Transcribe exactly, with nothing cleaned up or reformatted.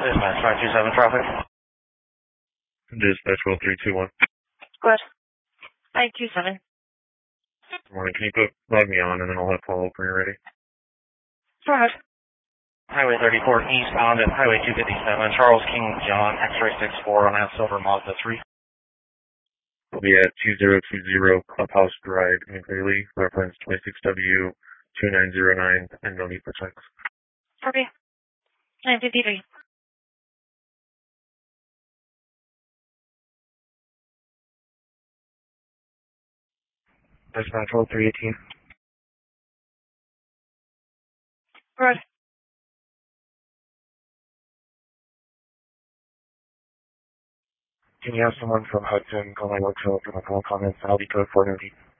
Dispatch five two seven traffic. Dispatch twelve three two one. Go ahead. five two seven. Good morning. Can you put log me on and then I'll have follow-up when you're ready? Go ahead. Highway thirty-four eastbound at Highway two fifty-seven, Charles King John, X-ray six four on that silver Mazda three. We'll be at two zero two zero Clubhouse Drive in Greeley, reference twenty-six W two nine zero nine, and no need for checks. Copy. nine fifty-three. Dispatch twelve three eighteen. Good. Can you have someone from Hudson call my workshop for my call comments? I'll be code four thirty.